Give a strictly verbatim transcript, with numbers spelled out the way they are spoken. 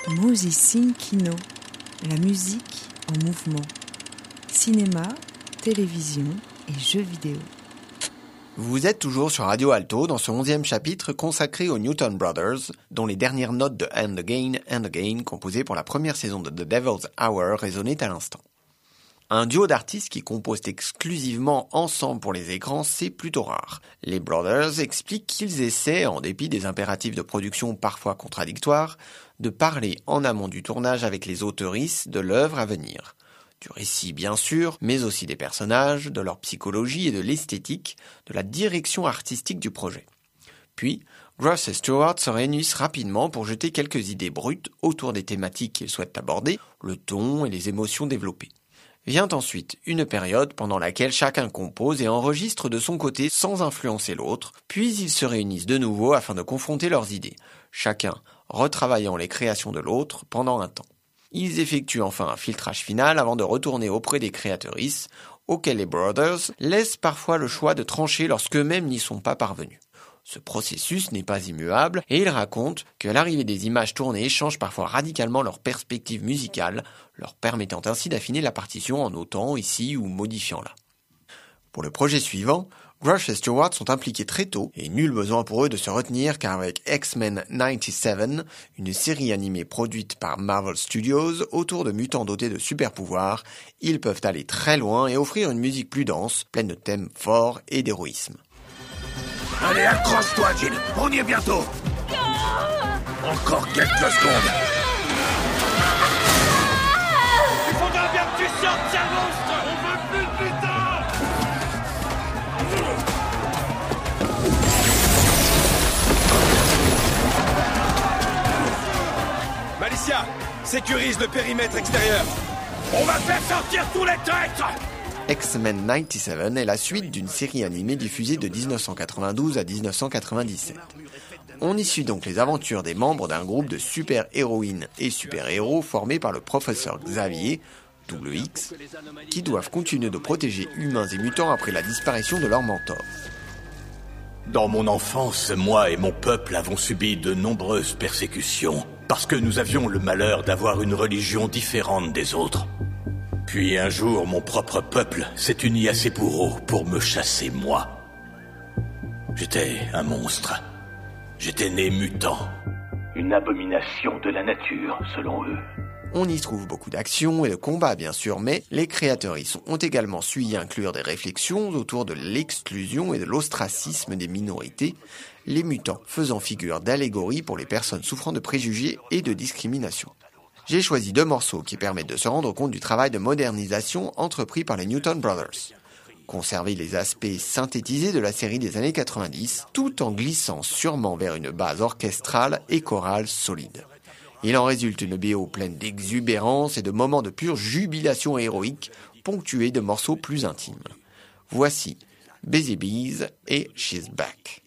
Musicin Kino, la musique en mouvement. Cinéma, télévision et jeux vidéo. Vous êtes toujours sur Radio Alto dans ce onzième chapitre consacré aux Newton Brothers, dont les dernières notes de And Again, And Again, composées pour la première saison de The Devil's Hour, résonnaient à l'instant. Un duo d'artistes qui composent exclusivement ensemble pour les écrans, c'est plutôt rare. Les Brothers expliquent qu'ils essaient, en dépit des impératifs de production parfois contradictoires, de parler en amont du tournage avec les auteuristes de l'œuvre à venir. Du récit bien sûr, mais aussi des personnages, de leur psychologie et de l'esthétique, de la direction artistique du projet. Puis, Russ et Stewart se réunissent rapidement pour jeter quelques idées brutes autour des thématiques qu'ils souhaitent aborder, le ton et les émotions développées. Vient ensuite une période pendant laquelle chacun compose et enregistre de son côté sans influencer l'autre, puis ils se réunissent de nouveau afin de confronter leurs idées, chacun retravaillant les créations de l'autre pendant un temps. Ils effectuent enfin un filtrage final avant de retourner auprès des créatrices, auxquelles les Brothers laissent parfois le choix de trancher lorsqu'eux-mêmes n'y sont pas parvenus. Ce processus n'est pas immuable et ils racontent que l'arrivée des images tournées change parfois radicalement leur perspective musicale, leur permettant ainsi d'affiner la partition en notant ici ou modifiant là. Pour le projet suivant, Rush et Stewart sont impliqués très tôt et nul besoin pour eux de se retenir car avec X-Men quatre-vingt-dix-sept, une série animée produite par Marvel Studios autour de mutants dotés de super-pouvoirs, ils peuvent aller très loin et offrir une musique plus dense, pleine de thèmes forts et d'héroïsme. Allez, accroche-toi, Jill, on y est bientôt. Encore quelques secondes. Il faudra bien que tu sortes, sale monstre. On veut plus de putain. Malicia, sécurise le périmètre extérieur. On va faire sortir tous les traîtres. X-Men quatre-vingt-dix-sept est la suite d'une série animée diffusée de dix-neuf cent quatre-vingt-douze à dix-neuf cent quatre-vingt-dix-sept. On y suit donc les aventures des membres d'un groupe de super-héroïnes et super-héros formés par le professeur Xavier, double X, qui doivent continuer de protéger humains et mutants après la disparition de leur mentor. Dans mon enfance, moi et mon peuple avons subi de nombreuses persécutions, parce que nous avions le malheur d'avoir une religion différente des autres. Puis un jour, mon propre peuple s'est uni à ses bourreaux pour me chasser moi. J'étais un monstre. J'étais né mutant. Une abomination de la nature, selon eux. On y trouve beaucoup d'action et de combats bien sûr, mais les créatrices ont également su y inclure des réflexions autour de l'exclusion et de l'ostracisme des minorités, les mutants faisant figure d'allégorie pour les personnes souffrant de préjugés et de discrimination. J'ai choisi deux morceaux qui permettent de se rendre compte du travail de modernisation entrepris par les Newton Brothers. Conserver les aspects synthétisés de la série des années quatre-vingt-dix, tout en glissant sûrement vers une base orchestrale et chorale solide. Il en résulte une B O pleine d'exubérance et de moments de pure jubilation héroïque, ponctués de morceaux plus intimes. Voici Busy Bees et She's Back.